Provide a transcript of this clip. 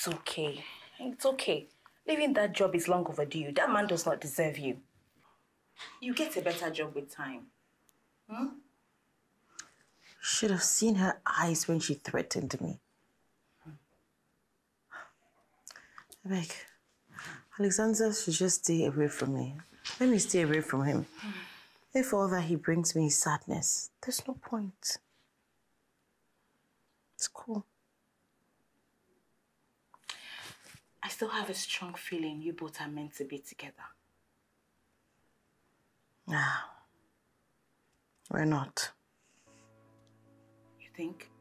It's okay. It's okay. Leaving that job is long overdue. That man does not deserve you. You get a better job with time. Should have seen her eyes when she threatened me. I beg. Alexander should just stay away from me. Let me stay away from him. If all that he brings me is sadness, there's no point. It's cool. I still have a strong feeling you both are meant to be together. Nah. We're not. You think?